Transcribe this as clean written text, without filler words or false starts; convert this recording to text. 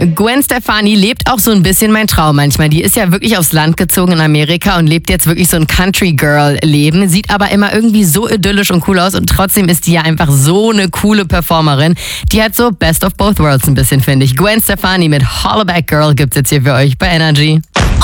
Gwen Stefani lebt auch so ein bisschen mein Traum manchmal. Die ist ja wirklich aufs Land gezogen in Amerika und lebt jetzt wirklich so ein Country-Girl-Leben. Sieht aber immer irgendwie so idyllisch und cool aus und trotzdem ist die ja einfach so eine coole Performerin. Die hat so Best of Both Worlds ein bisschen, finde ich. Gwen Stefani mit Hollaback Girl gibt's jetzt hier für euch bei Energy.